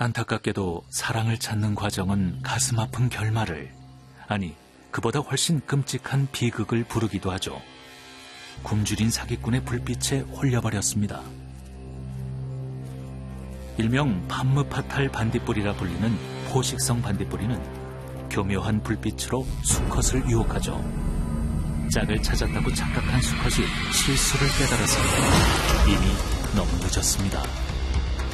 안타깝게도 사랑을 찾는 과정은 가슴 아픈 결말을, 아니 그보다 훨씬 끔찍한 비극을 부르기도 하죠. 굶주린 사기꾼의 불빛에 홀려버렸습니다. 일명 판무파탈 반딧불이라 불리는 포식성 반딧불이는 교묘한 불빛으로 수컷을 유혹하죠. 짝을 찾았다고 착각한 수컷이 실수를 깨달았을 때 이미 너무 늦었습니다.